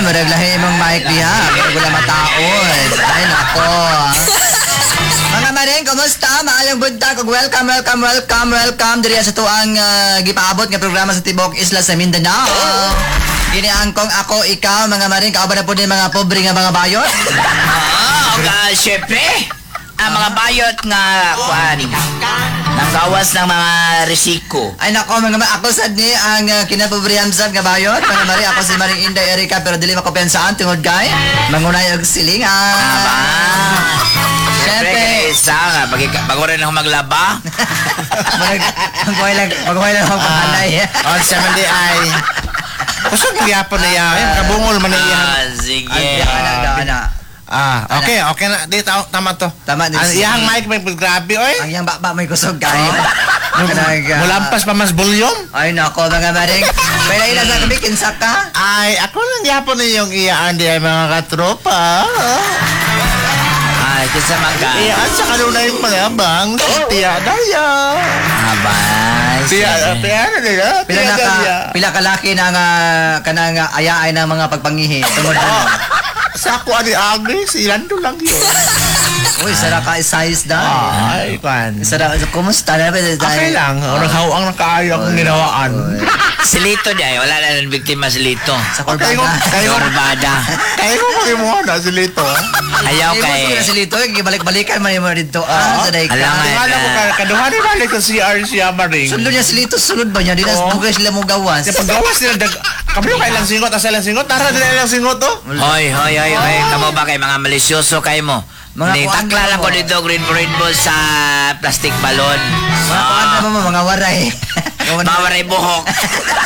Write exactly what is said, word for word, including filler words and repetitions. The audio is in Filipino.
marag lahi imong mic diha. Pero wala mataon. Ay, nako. Mga maring, kumusta? Maayong buntag. Welcome, welcome, welcome, welcome. Diri sa tuang uh, gipaabot nga programa sa Tibok Isla sa Mindanao. Giniangkong ako, ikaw, mga maring, kauban na po din mga pobre nga mga bayot. Oo, uh, syempre, ang mga bayot nga, kwan, nanggawas ng mga resiko. Ay nako, mga ma- ako sad ni ang uh, kinapobrihan sad nga bayot. Mga maring, ako si Maring Inday Erika, pero dili makopensaan tungod kay mangunay og silingan. Aba, syempre, Syempre. isa nga, bago rin ako maglaba. Magkuhay lang, magkuhay lang ang pangalay. O, siya man di ay... Kusog magyapon na yan. Kabungol man na yan. Ah, sige. Ay, ana, ana, ana. Ah, okay, okay na. Di, ta- tama to. Tama din. Ang iyang mic may grabe, oy. Ang yang baba may kusog kayo. Kanaga. Mulampas pa mas bulyong. Ay nako, mga maring. Pero ilan sa kami, kinsa ka? Ay, ako lang yapon na yung iyaan di ay mga katropa. Ay, kisa magka. Iyaan sa kanunay palabang. Tiya daya. Aba, Tiya, sige. tiya na nila. Pila Tiya na ka, daya. pila ka laki na nga kanang ayaay ng mga pagpangihi. Tungod mo. Sa ako ani Agnes, ilan to lang yun. Uy, sara ka size da. Ay, kan. Sara, kumusta na ba? Okay lang. Orang hawang nakaayo akong ginawaan. Si Lito di ay, wala na ng biktima si Lito. Sa Kayo, kurbada. kayo, Corbada. kayo mo kayo na si Lito. Ayaw Ay, kay... mo si Lito, gibalik-balikan man mo dito. Ah, sa day ka. Alam nga. Tingala ko ka, kaduhan ni balik sa C R siya maring. Sunod niya si Lito, sunod ba niya? Di na Oo. dugay sila mo gawas. Sa paggawas nila, dag... Kablo ka ilang singot, asa ilang singot, tara nila ilang singot, oh. Hoy, hoy, hoy, hoy. Kamo ba kay mga malisyoso kay mo? Mga Ni kuwan takla lang mo. ko dito green rainbow sa plastic balon. Mga kuwan na mo, mga waray. Mga waray buhok.